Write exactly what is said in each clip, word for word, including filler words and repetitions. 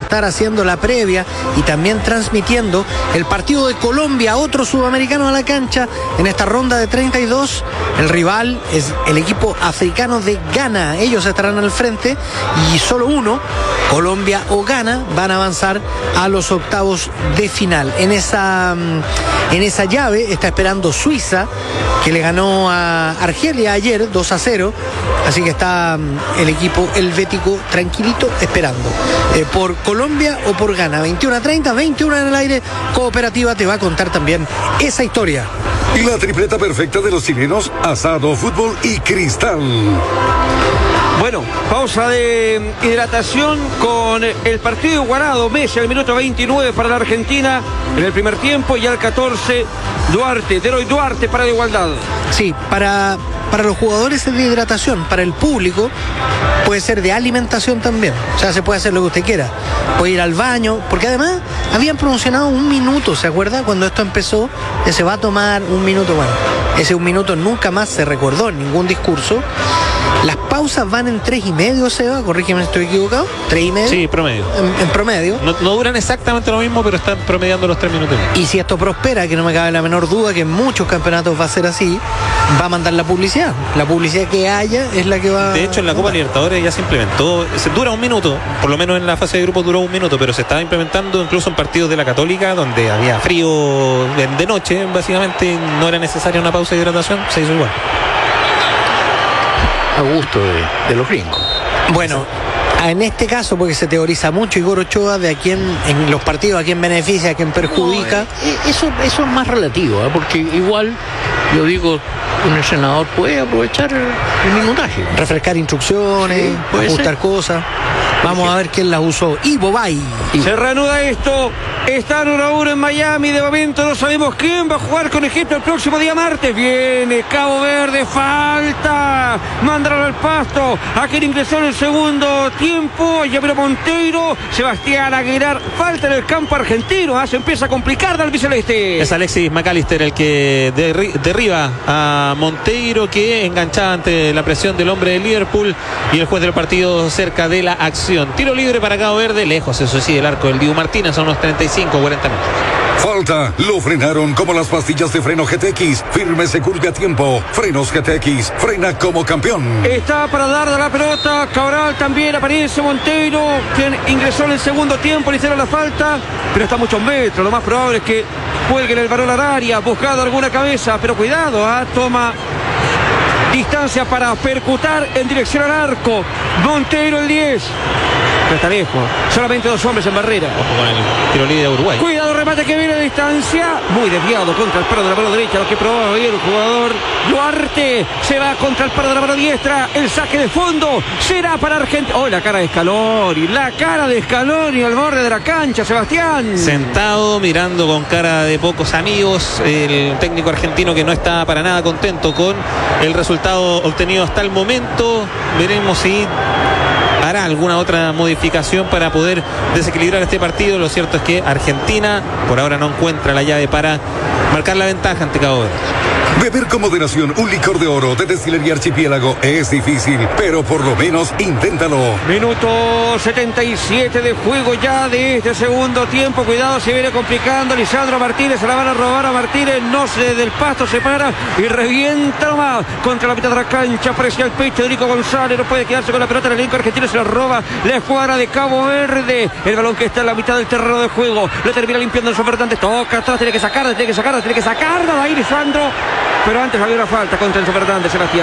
estar haciendo la previa y también transmitiendo el partido de Colombia, otro sudamericano a la cancha en esta ronda de treinta y dos. El rival es el equipo africano de Ghana. Ellos estarán al frente y solo uno, Colombia o Ghana, van a avanzar a los octavos de final. En esa, en esa llave está esperando Suiza, que le ganó a Argelia ayer dos a cero. Así que está el equipo helvético tranquilito esperando eh, por Colombia o por Ghana. veintiuno a treinta, veintiuno en el aire. Cooperativa te va a contar también esa historia. Y la tripleta perfecta de los chilenos: asado, fútbol y cristal. Bueno, pausa de hidratación con el partido igualado. Messi al minuto veintinueve para la Argentina en el primer tiempo, y al catorce Duarte, Deroy Duarte para la igualdad. Sí, para, para los jugadores es de hidratación, para el público puede ser de alimentación también. O sea, se puede hacer lo que usted quiera. Puede ir al baño, porque además habían promocionado un minuto, ¿se acuerda? Cuando esto empezó, que se va a tomar un minuto. Bueno, ese un minuto nunca más se recordó en ningún discurso. Las pausas van en tres y medio, Seba, corrígeme si estoy equivocado. ¿Tres y medio? Sí, promedio. En, en promedio. No, no duran exactamente lo mismo, pero están promediando los tres minutos. Y si esto prospera, que no me cabe la menor duda que en muchos campeonatos va a ser así, va a mandar la publicidad. La publicidad que haya es la que va. De hecho, en la Copa Libertadores ya se implementó. Se dura un minuto, por lo menos en la fase de grupo duró un minuto, pero se estaba implementando incluso en partidos de la Católica, donde había frío de noche, básicamente no era necesaria una pausa de hidratación, se hizo igual. A gusto de, de los gringos. Bueno, en este caso, porque se teoriza mucho, Igor Ochoa, de a quién, en los partidos, a quién beneficia, a quién perjudica. No, eso, eso es más relativo, ¿eh? Porque igual, yo digo, un entrenador puede aprovechar el minutaje. Refrescar instrucciones, sí, ajustar ser. cosas. Vamos a ver quién las usó. Ivo Bay. Se reanuda esto. Están uno a uno en Miami. De momento no sabemos quién va a jugar con Egipto el próximo día martes. Viene Cabo Verde. Falta. Mandaron al pasto a quien ingresó en el segundo tiempo. Llamero Monteiro. Sebastián Aguilar. Falta en el campo argentino. Ah, se empieza a complicar del albiceleste. Es Alexis McAllister el que derri- derriba a Monteiro, que enganchaba ante la presión del hombre de Liverpool, y el juez del partido cerca de la acción. Tiro libre para Cabo Verde, lejos, eso sí, el arco del Dibu Martínez, son unos treinta y cinco, cuarenta metros. Falta, lo frenaron como las pastillas de freno G T X. Firme, seguro y a tiempo. Frenos G T X, frena como campeón. Está para dar de la pelota Cabral, también aparece Monteiro, quien ingresó en el segundo tiempo, le hicieron la falta, pero está a muchos metros. Lo más probable es que cuelguen el balón al área, buscando alguna cabeza, pero cuidado, ¿eh? Toma distancia para percutar en dirección al arco. Monteiro el diez. Pero está lejos. Solamente dos hombres en barrera. Ojo con el tiro libre de Uruguay. Cuidado, remate que viene a distancia. Muy desviado contra el paro de la mano derecha. Lo que probaba bien el jugador Duarte. Se va contra el paro de la mano diestra. El saque de fondo será para Argentina. Oh, la cara de Scaloni. La cara de Scaloni al borde de la cancha, Sebastián. Sentado, mirando con cara de pocos amigos. El técnico argentino, que no está para nada contento con el resultado obtenido hasta el momento. Veremos si hará alguna otra modificación para poder desequilibrar este partido. Lo cierto es que Argentina por ahora no encuentra la llave para marcar la ventaja ante Cabo Verde. Beber con moderación un licor de oro de Destilería Archipiélago es difícil, pero por lo menos inténtalo. Minuto setenta y siete de juego ya de este segundo tiempo. Cuidado, se viene complicando. Lisandro Martínez, se la van a robar a Martínez. No se del pasto, se para y revienta nomás contra la mitad de la cancha. Aprecia el pecho de Nico González. No puede quedarse con la pelota. El elenco argentino se la roba la escuadra de Cabo Verde. El balón que está en la mitad del terreno de juego. Lo termina limpiando Enzo Fernández. Toca atrás, tiene que sacar, tiene que sacar, tiene que sacar. Ahí Lisandro. Pero antes había una falta contra Enzo Fernández, Sebastián.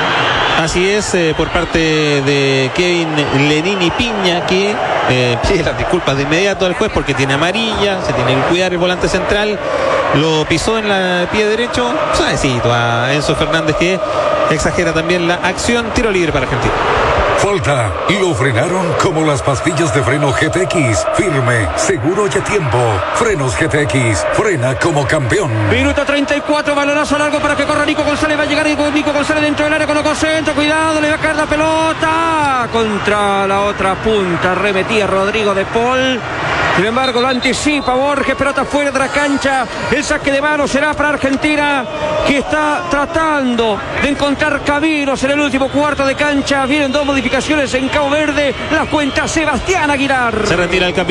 Así es, eh, por parte de Kevin Lenini Piña, que eh, pide las disculpas de inmediato al juez porque tiene amarilla, se tiene que cuidar el volante central. Lo pisó en el pie derecho, suavecito a Enzo Fernández, que exagera también la acción. Tiro libre para Argentina. Falta, lo frenaron como las pastillas de freno G T X. Firme, seguro y a tiempo. Frenos G T X, frena como campeón. Minuto treinta y cuatro, balonazo largo para que corra Nico González. Va a llegar Nico González dentro del área, colocó centro. Cuidado, le va a caer la pelota contra la otra punta. Remetía Rodrigo de Paul. Sin embargo, lo anticipa Borges, pelota fuera de la cancha. El saque de mano será para Argentina, que está tratando de encontrar caminos en el último cuarto de cancha. Vienen dos modificaciones en Cabo Verde. Las cuenta Sebastián Aguilar. Se retira el capitán.